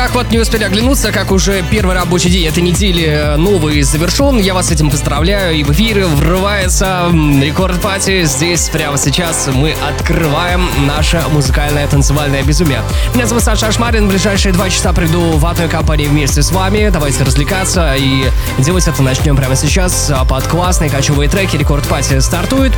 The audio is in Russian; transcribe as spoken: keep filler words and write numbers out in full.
так вот не успели оглянуться, как уже первый рабочий день этой недели новый завершен. Я вас с этим поздравляю. И в эфире врывается Рекорд Пати. Здесь прямо сейчас мы открываем наше музыкальное танцевальное безумие. Меня зовут Саша Ашмарин. В ближайшие два часа приду в одной компании вместе с вами. Давайте развлекаться. И делать это начнем прямо сейчас. Под классные кочевые треки Рекорд Пати стартует.